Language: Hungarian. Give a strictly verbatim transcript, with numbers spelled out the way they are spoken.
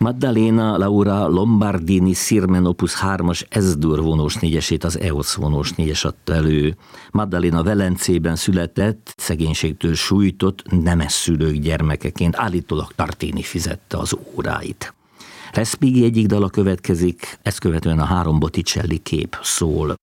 Maddalena Laura Lombardini Sirmen Opus hármas S-dur vonós négyesét az E O S vonós négyes adta elő. Maddalena Velencében született, szegénységtől sújtott, nemes szülők gyermekeként, állítólag Tartini fizette az óráit. Respighi egyik dala következik, ezt követően a három Botticelli kép szól.